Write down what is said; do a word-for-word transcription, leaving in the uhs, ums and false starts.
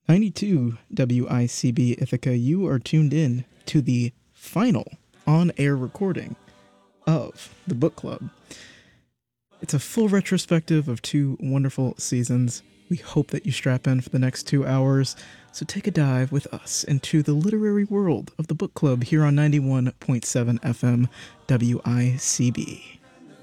ninety-two W I C B Ithaca, you are tuned in to the final on-air recording of the book club. It's a full retrospective of two wonderful seasons. We hope that you strap in for the next two hours, so take a dive with us into the literary world of the book club here on ninety-one point seven F M W I C B.